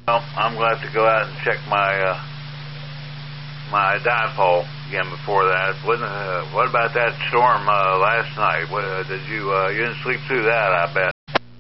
Well, I'm going to have to go out and check my my dipole again before that. What about that storm last night? You didn't sleep through that, I bet.